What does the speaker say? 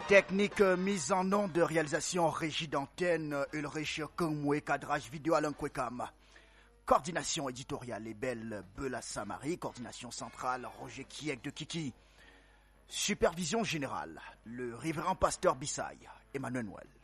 Technique mise en onde de réalisation régie d'antenne, Ulrich Kongwe, cadrage vidéo Alain Kwekam. Coordination éditoriale Belle Bela Samari, coordination centrale Roger Kiek de Kiki. Supervision générale, le révérend pasteur Bissaï, Emmanuel Noël.